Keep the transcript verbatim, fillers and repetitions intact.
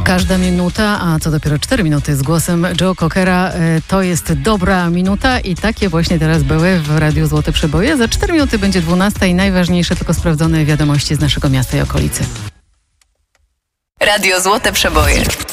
Każda minuta, a co dopiero cztery minuty z głosem Joe Cockera, to jest dobra minuta i takie właśnie teraz były w Radiu Złote Przeboje. Za cztery minuty będzie dwunasta i najważniejsze tylko sprawdzone wiadomości z naszego miasta i okolicy. Radio Złote Przeboje.